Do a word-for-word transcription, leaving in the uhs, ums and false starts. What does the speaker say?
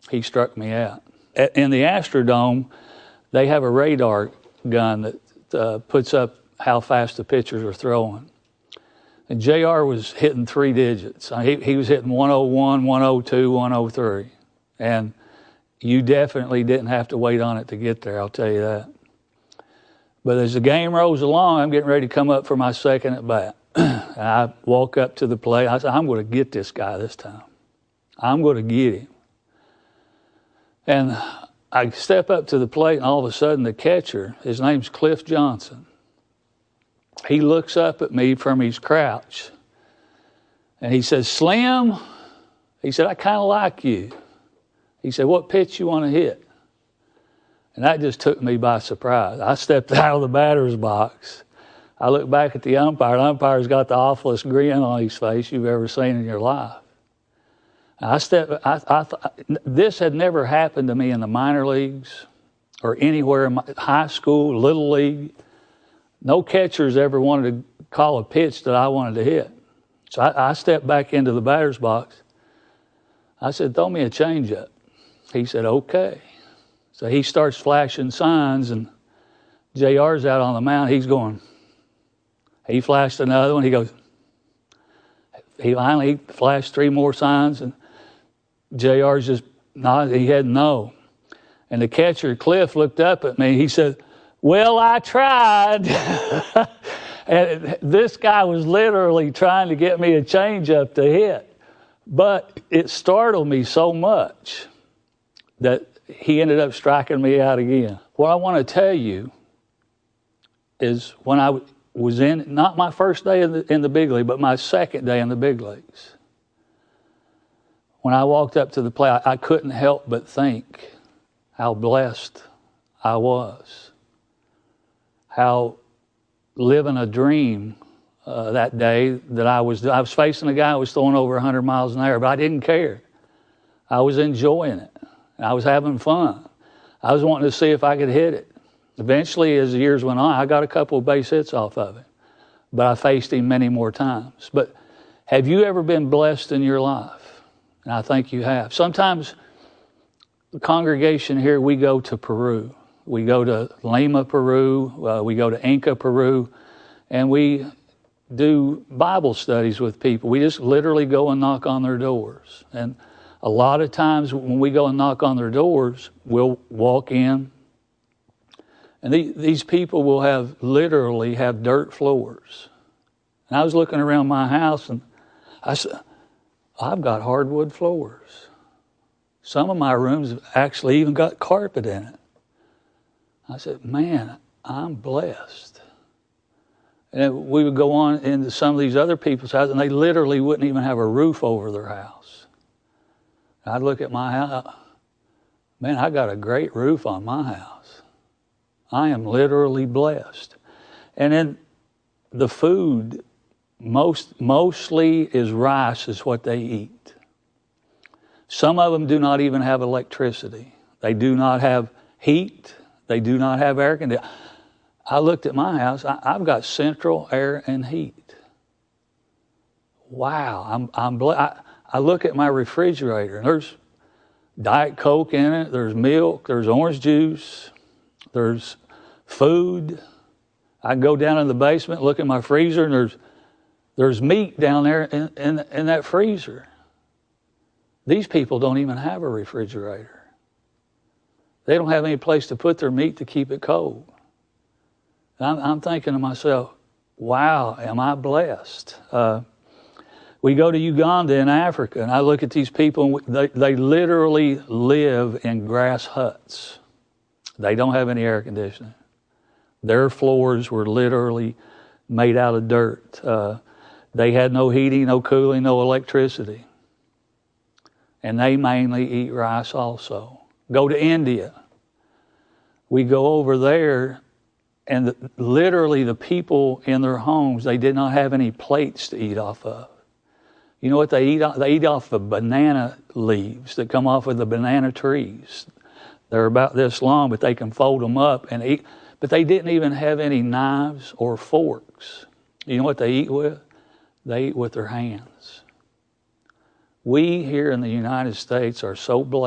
he struck me out. In the Astrodome, they have a radar gun that uh, puts up how fast the pitchers are throwing. And J R was hitting three digits. He, he was hitting one oh one, one oh two, one oh three. And you definitely didn't have to wait on it to get there, I'll tell you that. But as the game rolls along, I'm getting ready to come up for my second at bat. I walk up to the plate. I said, I'm going to get this guy this time. I'm going to get him. And I step up to the plate, and all of a sudden the catcher, his name's Cliff Johnson, he looks up at me from his crouch, and he says, Slim, he said, I kind of like you. He said, what pitch you want to hit? And that just took me by surprise. I stepped out of the batter's box. I looked back at the umpire. The umpire's got the awfulest grin on his face you've ever seen in your life. I stepped, I, I, this had never happened to me in the minor leagues or anywhere in my, high school, little league. No catchers ever wanted to call a pitch that I wanted to hit. So I, I stepped back into the batter's box. I said, throw me a changeup. He said, okay. So he starts flashing signs, and J R's out on the mound. He's going, he flashed another one. He goes, he finally flashed three more signs, and J R's just nodded. He had no. And the catcher, Cliff, looked up at me. He said, well, I tried. And this guy was literally trying to get me a changeup to hit. But it startled me so much that he ended up striking me out again. What I want to tell you is when I was in, not my first day in the, in the big league, but my second day in the big leagues, when I walked up to the plate, I, I couldn't help but think how blessed I was, how living a dream uh, that day that I was, I was facing a guy who was throwing over one hundred miles an hour, but I didn't care. I was enjoying it. I was having fun. I was wanting to see if I could hit it. Eventually, as the years went on, I got a couple of base hits off of it, but I faced him many more times. But have you ever been blessed in your life? And I think you have. Sometimes the congregation here, we go to Peru. We go to Lima, Peru. Uh, we go to Inca, Peru. And we do Bible studies with people. We just literally go and knock on their doors. And a lot of times when we go and knock on their doors, we'll walk in. And the, these people will have literally have dirt floors. And I was looking around my house, and I said, I've got hardwood floors. Some of my rooms have actually even got carpet in it. I said, man, I'm blessed. And we would go on into some of these other people's houses, and they literally wouldn't even have a roof over their house. I'd look at my house, man, I got a great roof on my house. I am literally blessed. And then the food, most mostly is rice is what they eat. Some of them do not even have electricity. They do not have heat. They do not have air conditioning. I looked at my house. I, I've got central air and heat. Wow, I'm I'm blessed. I, I look at my refrigerator, and there's Diet Coke in it. There's milk. There's orange juice. There's food. I can go down in the basement, look at my freezer, and there's there's meat down there in, in, in that freezer. These people don't even have a refrigerator. They don't have any place to put their meat to keep it cold. And I'm, I'm thinking to myself, wow, am I blessed? Uh, we go to Uganda in Africa, and I look at these people, and they, they literally live in grass huts. They don't have any air conditioning. Their floors were literally made out of dirt. Uh, they had no heating, no cooling, no electricity. And they mainly eat rice also. Go to India. We go over there, and the, literally the people in their homes, they did not have any plates to eat off of. You know what they eat? They eat off of banana leaves that come off of the banana trees. They're about this long, but they can fold them up and eat. But they didn't even have any knives or forks. You know what they eat with? They eat with their hands. We here in the United States are so blessed.